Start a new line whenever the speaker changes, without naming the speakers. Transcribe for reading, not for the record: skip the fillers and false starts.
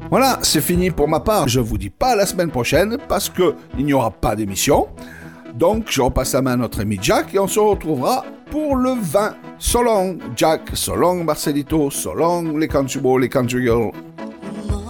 Voilà, c'est fini pour ma part. Je vous dis pas à la semaine prochaine parce que il n'y aura pas d'émission. Donc, je repasse la main à notre ami Jack et on se retrouvera pour le 20. So long, Jack. So long, Marcelito. So long, les country boys, les country girls.